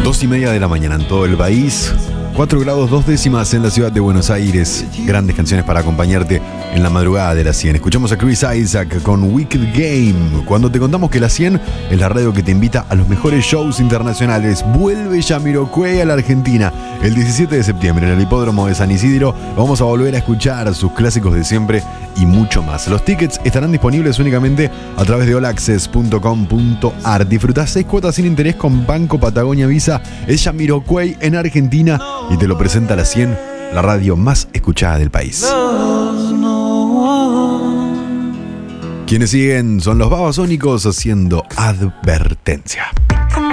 2:30 de la mañana en todo el país. 4 grados 2 décimas en la ciudad de Buenos Aires. Grandes canciones para acompañarte en la madrugada de la 100. Escuchamos a Chris Isaac con Wicked Game. Cuando te contamos que la 100 es la radio que te invita a los mejores shows internacionales. Vuelve Jamiroquai a la Argentina el 17 de septiembre en el hipódromo de San Isidro. Vamos a volver a escuchar sus clásicos de siempre y mucho más. Los tickets estarán disponibles únicamente a través de allaccess.com.ar. Disfrutá 6 cuotas sin interés con Banco Patagonia Visa. Es Jamiroquai en Argentina y te lo presenta la 100, la radio más escuchada del país. Quienes siguen son los Babasónicos haciendo Advertencia.